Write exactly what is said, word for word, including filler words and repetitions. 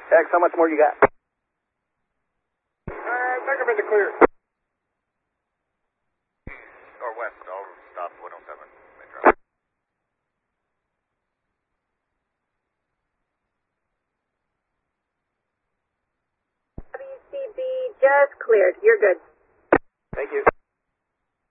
X, how much more you got? Uh, I think I'm in the clear. Or west, I'll stop one oh seven. They drop. W C B just cleared. You're good. Thank you.